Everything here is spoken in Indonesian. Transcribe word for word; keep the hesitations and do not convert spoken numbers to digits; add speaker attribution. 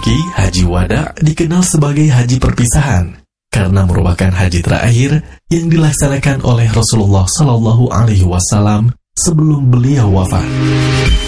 Speaker 1: memiliki haji wada dikenal sebagai haji perpisahan karena merupakan haji terakhir yang dilaksanakan oleh Rasulullah Shallallahu Alaihi Wasallam sebelum beliau wafat.